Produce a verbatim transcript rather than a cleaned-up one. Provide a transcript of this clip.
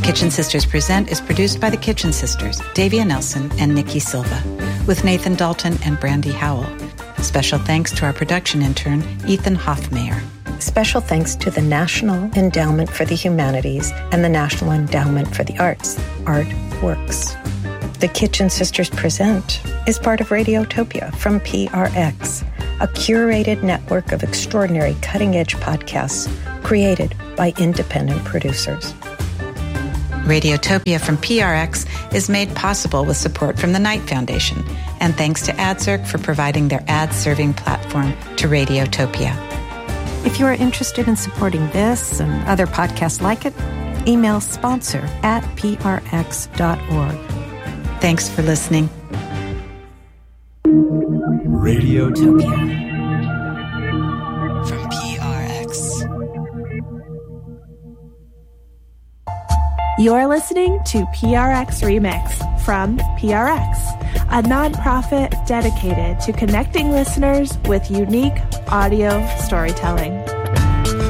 The Kitchen Sisters Present is produced by the Kitchen Sisters, Davia Nelson and Nikki Silva, with Nathan Dalton and Brandy Howell. Special thanks to our production intern, Ethan Hoffmeyer. Special thanks to the National Endowment for the Humanities and the National Endowment for the Arts, Art Works. The Kitchen Sisters Present is part of Radiotopia from P R X, a curated network of extraordinary cutting-edge podcasts created by independent producers. Radiotopia from P R X is made possible with support from the Knight Foundation, and thanks to AdZerk for providing their ad-serving platform to Radiotopia. If you are interested in supporting this and other podcasts like it, email sponsor at p r x dot org. Thanks for listening. Radiotopia from P R X. You're listening to P R X Remix from P R X, a nonprofit dedicated to connecting listeners with unique audio storytelling.